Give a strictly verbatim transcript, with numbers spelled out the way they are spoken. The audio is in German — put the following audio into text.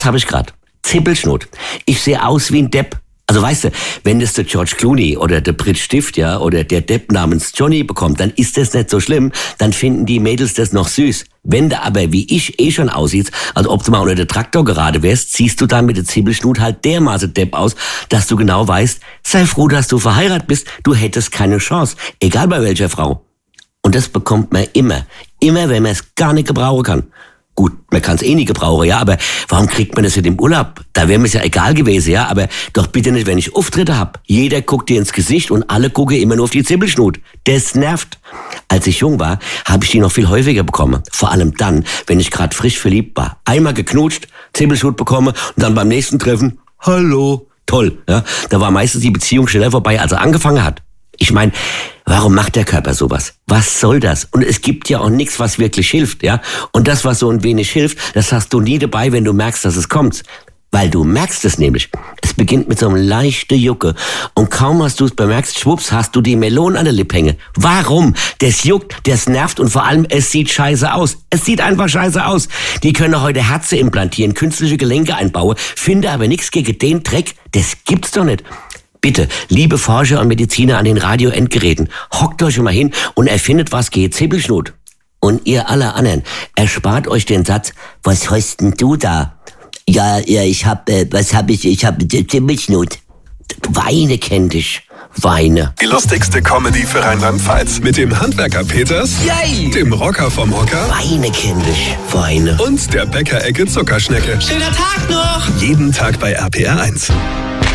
habe ich gerade. Zippelschnut. Ich sehe aus wie ein Depp. Also weißt du, wenn das der George Clooney oder der Brit Stift, ja, oder der Depp namens Johnny bekommt, dann ist das nicht so schlimm, dann finden die Mädels das noch süß. Wenn du aber wie ich eh schon aussiehst, als ob du mal unter der Traktor gerade wärst, siehst du dann mit der Zippelschnut halt dermaßen Depp aus, dass du genau weißt, sei froh, dass du verheiratet bist, du hättest keine Chance, egal bei welcher Frau. Und das bekommt man immer, immer, wenn man es gar nicht gebrauchen kann. Gut, man kann es eh nie gebrauchen, ja, aber warum kriegt man das nicht im Urlaub? Da wäre mir es ja egal gewesen, ja, aber doch bitte nicht, wenn ich Auftritte hab. Jeder guckt dir ins Gesicht und alle gucken immer nur auf die Zippelschnut. Das nervt. Als ich jung war, habe ich die noch viel häufiger bekommen. Vor allem dann, wenn ich gerade frisch verliebt war. Einmal geknutscht, Zippelschnut bekommen und dann beim nächsten Treffen, hallo, toll, ja. Da war meistens die Beziehung schneller vorbei, als er angefangen hat. Ich meine, warum macht der Körper sowas? Was soll das? Und es gibt ja auch nichts, was wirklich hilft, ja? Und das, was so ein wenig hilft, das hast du nie dabei, wenn du merkst, dass es kommt. Weil du merkst es nämlich. Es beginnt mit so einem leichten Jucke. Und kaum hast du es bemerkt, schwupps, hast du die Melone an der Lippe hängen. Warum? Das juckt, das nervt und vor allem, es sieht scheiße aus. Es sieht einfach scheiße aus. Die können heute Herzen implantieren, künstliche Gelenke einbauen, finde aber nichts gegen den Dreck. Das gibt's doch nicht. Bitte, liebe Forscher und Mediziner an den Radio-Endgeräten, hockt euch mal hin und erfindet was gegen Zippelschnut. Und ihr alle anderen, erspart euch den Satz, was heißt denn du da? Ja, ja, ich hab, äh, was hab ich, ich hab Zippelschnut. Weine kennt dich. Weine. Die lustigste Comedy für Rheinland-Pfalz. Mit dem Handwerker Peters, Yay. Dem Rocker vom Hocker Weine kennt dich. Weine. und der Bäckerecke Zuckerschnecke. Schöner Tag noch! Jeden Tag bei R P R eins.